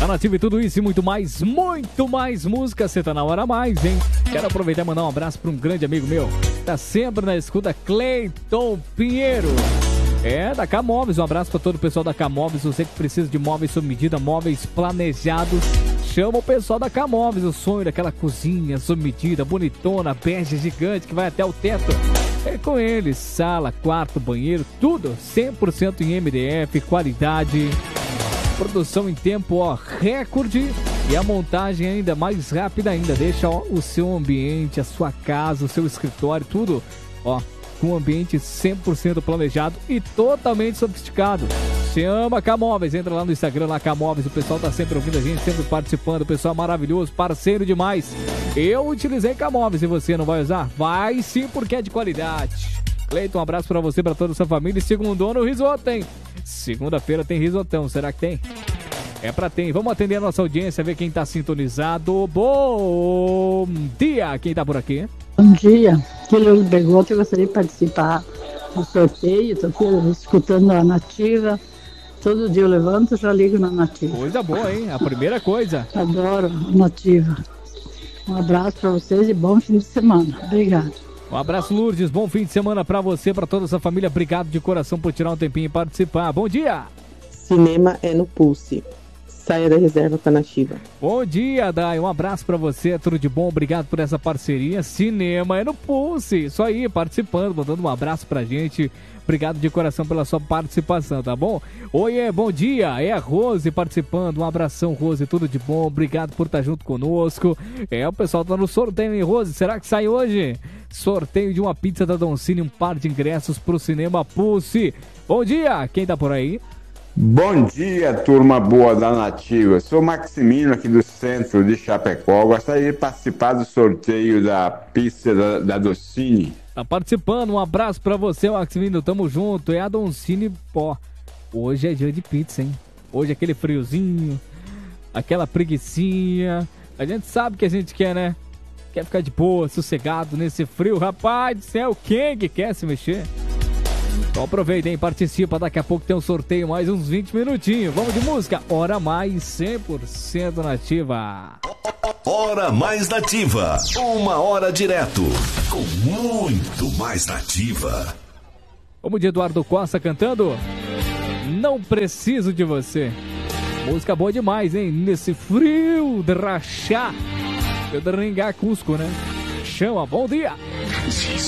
A Nativa e tudo isso e muito mais música. Você tá na hora a mais, hein? Quero aproveitar e mandar um abraço para um grande amigo meu. Tá sempre na escuta, Cleiton Pinheiro. Da Camóveis, um abraço para todo o pessoal da Camóveis. Você que precisa de móveis sob medida, móveis planejados, chama o pessoal da Camóveis. O sonho daquela cozinha sob medida, bonitona, bege gigante que vai até o teto. É com eles, sala, quarto, banheiro, tudo 100% em MDF, qualidade, produção em tempo recorde e a montagem ainda mais rápida ainda. Deixa o seu ambiente, a sua casa, o seu escritório, tudo com um ambiente 100% planejado e totalmente sofisticado. Se ama Camóveis, entra lá no Instagram, lá Camóveis, o pessoal tá sempre ouvindo a gente, sempre participando, o pessoal é maravilhoso, parceiro demais. Eu utilizei Camóveis e você não vai usar? Vai sim, porque é de qualidade. Cleiton, um abraço pra você, pra toda a sua família. E segundou no risoto, hein? Segunda-feira tem risotão, será que tem? É pra ter. Vamos atender a nossa audiência, ver quem tá sintonizado. Bom dia, quem tá por aqui? Bom dia, aqui é Lula Begoto, eu gostaria de participar do sorteio, estou aqui escutando a Nativa, todo dia eu levanto e já ligo na Nativa. Coisa boa, hein? A primeira coisa. Adoro a Nativa. Um abraço para vocês e bom fim de semana. Obrigado. Um abraço, Lourdes, bom fim de semana para você, para toda a sua família. Obrigado de coração por tirar um tempinho e participar. Bom dia! Cinema é no Pulse. Saia da reserva com a Nativa. Bom dia, Dai. Um abraço pra você. Tudo de bom. Obrigado por essa parceria. Cinema é no Pulse. Isso aí, participando, mandando um abraço pra gente. Obrigado de coração pela sua participação, tá bom? Oi, bom dia. É a Rose participando. Um abração, Rose. Tudo de bom. Obrigado por estar junto conosco. O pessoal tá no sorteio, hein, Rose? Será que sai hoje? Sorteio de uma pizza da Don Cine, um par de ingressos pro Cinema Pulse. Bom dia. Quem tá por aí? Bom dia, turma boa da Nativa. Sou Maximino aqui do centro de Chapecó. Gostaria de participar do sorteio da pizza da Docine. Tá participando, um abraço pra você, Maximino. Tamo junto. É a Docine, hoje é dia de pizza, hein? Hoje é aquele friozinho, aquela preguicinha. A gente sabe que a gente quer, né? Quer ficar de boa, sossegado nesse frio. Rapaz do céu, quem que quer se mexer? Então aproveita, hein? Participa, daqui a pouco tem um sorteio, mais uns 20 minutinhos. Vamos de música, Hora Mais 100% Nativa. Hora Mais Nativa, 1 hora direto, com muito mais Nativa. Vamos de Eduardo Costa cantando Não Preciso de Você. Música boa demais, hein? Nesse frio de rachar, eu de Ringá, Cusco, né? Chama, bom dia!